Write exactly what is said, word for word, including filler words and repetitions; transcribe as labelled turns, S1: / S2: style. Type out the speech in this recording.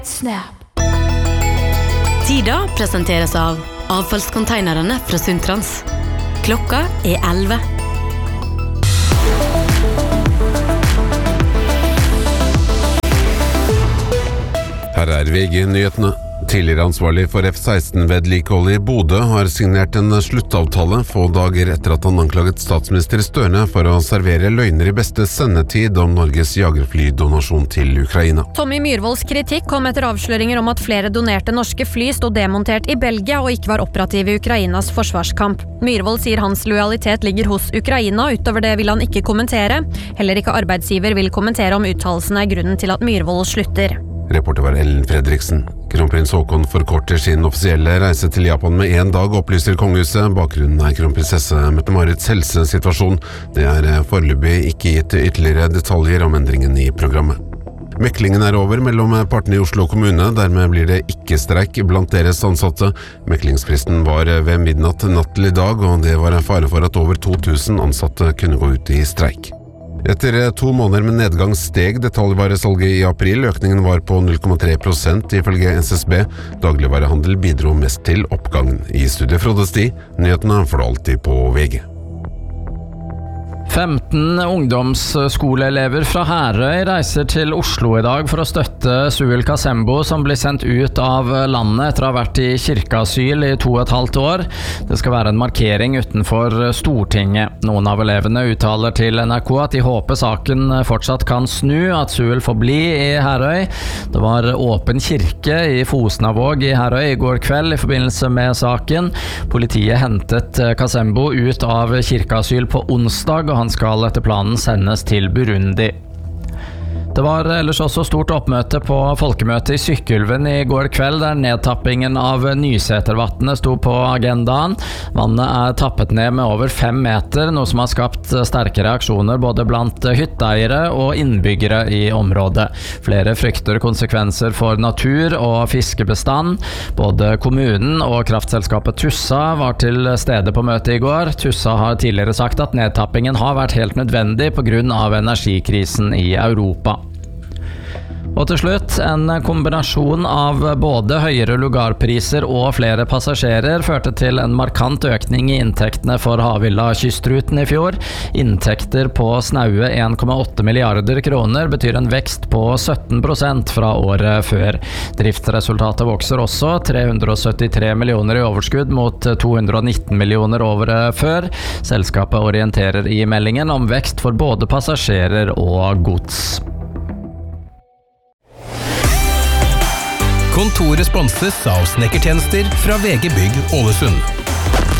S1: Snap.
S2: Tida presenteres av avfallskonteinerne fra Suntrans. Klokka er elleve.
S3: Her er V G-nyhetene. Tidligere ansvarlig for F seksten-vedlikeholdet i Bodø har signert en sluttavtale få dager etter at han anklaget statsminister Støre for å servere løgner i beste sendetid om Norges jagerflydonasjon til Ukraina.
S4: Tommy Myrvolds kritikk kom etter avsløringer om at flere donerte norske fly stod demontert i Belgia og ikke var operative i Ukrainas forsvarskamp. Myrvold sier hans lojalitet ligger hos Ukraina, utover det vil han ikke kommentere. Heller ikke arbeidsgiver vil kommentere om uttalelsene er grunnen til at Myrvold slutter.
S3: Reporter var Ellen Fredriksen. Kronprins Håkon forkorter sin offisielle reise til Japan med en dag, opplyser kongehuset. Bakgrunnen er kronprinsesse Mette-Marits helsesituasjon. Det er foreløpig ikke gitt ytterligere detaljer om endringen i programmet. Meklingen er over mellom partene i Oslo kommune, dermed blir det ikke streik blant deres ansatte. Meklingsfristen var ved midnatt natt til i dag, og det var en fare for at over to tusen ansatte kunne gå ut i streik. Etter to måneder med nedgang steg detaljvaresalget i april. Økningen var på null komma tre prosent ifølge S S B. Dagligvarehandel bidro mest til oppgangen. I studiet Frode Sti, nyhetene får du alltid på V G.
S5: femten ungdomsskoleelever fra Herøy reiser til Oslo i dag for å støtte Suel Kazembo, som blir sendt ut av landet etter å ha vært i kirkeasyl i to og et halvt år. Det skal være en markering utenfor Stortinget. Noen av elevene uttaler til N R K at de håper saken fortsatt kan snu, at Suel får bli i Herøy. Det var åpen kirke i Fosnavåg i Herøy i går kveld i forbindelse med saken. Politiet hentet Kazembo ut av kirkeasyl på onsdag, og han skal etter planen sendes til Burundi. Det var ellers også stort oppmøte på folkemøtet i Sykkylven i går kveld, der nedtappingen av Nysetervatnet sto på agendaen. Vannet er tappet ned med over fem meter, noe som har skapt sterke reaksjoner både blant hytteeiere og innbyggere i området. Flere frykter konsekvenser for natur og fiskebestand. Både kommunen og kraftselskapet Tussa var til stede på møtet i går. Tussa har tidligere sagt at nedtappingen har vært helt nødvendig på grunn av energikrisen i Europa. Og til slutt, en kombinasjon av både høyere lugarpriser og flere passasjerer førte til en markant økning i inntektene for Havila kystruten i fjor. Inntekter på snaue en komma åtte milliarder kroner betyr en vekst på sytten prosent fra året før. Driftsresultatet vokser også, tre hundre og syttitre millioner i overskudd mot to hundre og nitten millioner året før. Selskapet orienterer i meldingen om vekst for både passasjerer og gods.
S6: Kontoret sponses av snekkertjenester fra V G Bygg Ålesund.